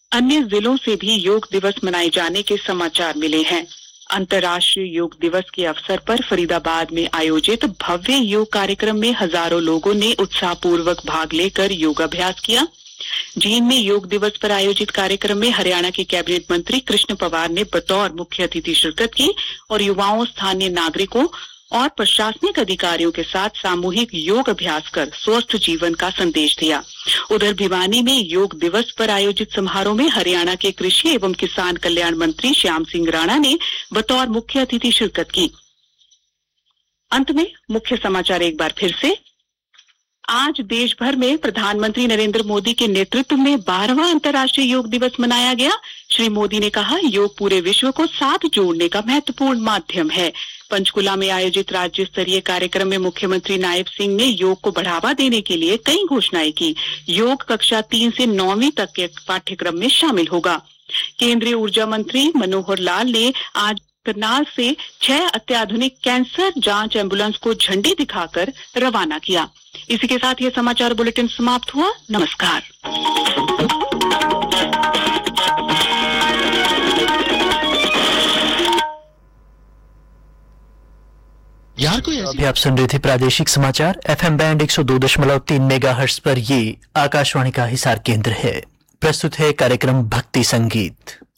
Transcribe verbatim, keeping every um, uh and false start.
अन्य जिलों से भी योग दिवस मनाए जाने के समाचार मिले हैं। अंतर्राष्ट्रीय योग दिवस के अवसर पर फरीदाबाद में आयोजित भव्य योग कार्यक्रम में हजारों लोगों ने उत्साहपूर्वक भाग लेकर योगाभ्यास किया। जींद में योग दिवस पर आयोजित कार्यक्रम में हरियाणा के कैबिनेट मंत्री कृष्ण पवार ने बतौर मुख्य अतिथि शिरकत की और युवाओं, स्थानीय नागरिकों और प्रशासनिक अधिकारियों के साथ सामूहिक योग अभ्यास कर स्वस्थ जीवन का संदेश दिया। उधर भिवानी में योग दिवस पर आयोजित समारोह में हरियाणा के कृषि एवं किसान कल्याण मंत्री श्याम सिंह राणा ने बतौर मुख्य अतिथि शिरकत की। अंत में मुख्य समाचार एक बार फिर से। आज देश भर में प्रधानमंत्री नरेंद्र मोदी के नेतृत्व में बारहवां अंतर्राष्ट्रीय योग दिवस मनाया गया। श्री मोदी ने कहा, योग पूरे विश्व को साथ जोड़ने का महत्वपूर्ण माध्यम है। पंचकुला में आयोजित राज्य स्तरीय कार्यक्रम में मुख्यमंत्री नायब सिंह ने योग को बढ़ावा देने के लिए कई घोषणाएं की। योग कक्षा तीन से नौवीं तक के पाठ्यक्रम में शामिल होगा। केंद्रीय ऊर्जा मंत्री मनोहर लाल ने आज करनाल से छह अत्याधुनिक कैंसर जांच एम्बुलेंस को झंडी दिखाकर रवाना किया। इसी के साथ ये समाचार बुलेटिन समाप्त हुआ। नमस्कार। यार कोई अभी आप सुन रहे थे प्रादेशिक समाचार एफएम बैंड एक सौ दो दशमलव तीन मेगाहर्ट्ज पर। ये आकाशवाणी का हिसार केंद्र है। प्रस्तुत है कार्यक्रम भक्ति संगीत।